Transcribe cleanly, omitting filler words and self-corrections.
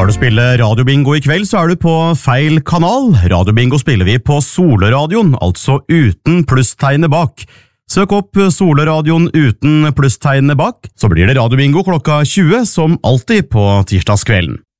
Skal du spille radiobingo I kveld, så du på feil kanal. Radiobingo spiller vi på Soleradioen, altså uten plusstegnet bak. Søk opp Soleradioen uten plusstegnet bak, så blir det radiobingo klokka 20, som alltid på tirsdagskvelden.